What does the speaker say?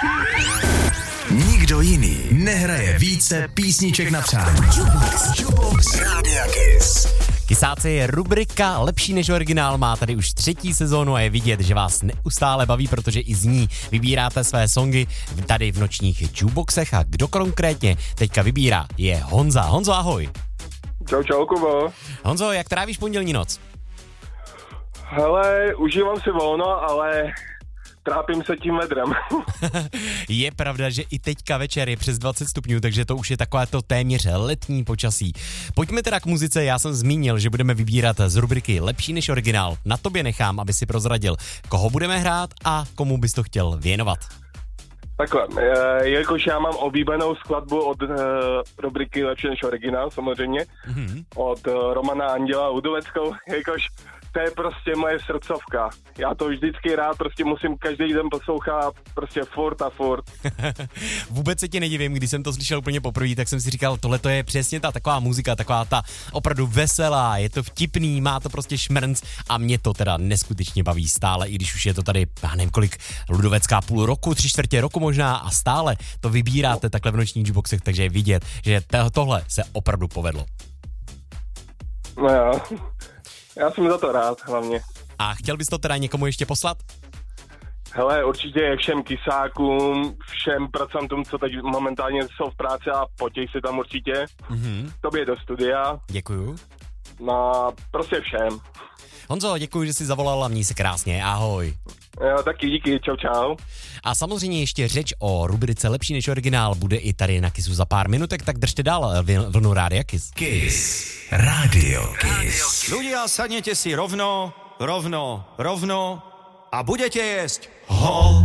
Nikdo jiný nehraje více písniček na přání. Jukebox Rádia Kiss. Kysáci je rubrika Lepší než originál, má tady už 3. sezónu a je vidět, že vás neustále baví, protože i z ní vybíráte své songy tady v nočních jukeboxech a kdo konkrétně teďka vybírá je Honza. Honzo, ahoj. Čau, Kubo. Honzo, jak trávíš pondělní noc? Hele, užívám si volno, ale trápím se tím vedrem. Je pravda, že i teďka večer je přes 20 stupňů, takže to už je takové to téměř letní počasí. Pojďme teda k muzice, já jsem zmínil, že budeme vybírat z rubriky Lepší než originál. Na tobě nechám, aby si prozradil, koho budeme hrát a komu bys to chtěl věnovat. Takhle, jelikož já mám oblíbenou skladbu od rubriky Lepší než originál, samozřejmě, od Romana Anděla Udoveckou, jelikož to je prostě moje srdcovka. Já to vždycky rád prostě musím každý den poslouchat prostě furt a furt. Vůbec se ti nedivím, když jsem to slyšel úplně poprvé, tak jsem si říkal, tohle to je přesně ta taková muzika, taková ta opravdu veselá, je to vtipný, má to prostě šmrnc a mě to teda neskutečně baví stále, i když už je to tady, já nevím kolik, Ludovecká půl roku, 3/4 roku možná a stále to vybíráte takhle v nočních jukeboxech, takže je vidět, že tohle se opravdu povedlo. No jo. Já jsem za to rád hlavně. A chtěl bys to teda někomu ještě poslat? Hele, určitě všem kysákům, všem pracantům, co teď momentálně jsou v práci a potěj se tam určitě. Tobě do studia. Děkuju. No, prostě všem. Honzo, děkuji, že jsi zavolal a měj se krásně, ahoj. Jo, taky díky, čau. A samozřejmě ještě řeč o rubrice Lepší než originál bude i tady na Kissu za pár minutek, tak držte dál vlnu Rádia Kiss. Kiss. Radio Kiss. Ľudia, sadnete si rovno a budete jesť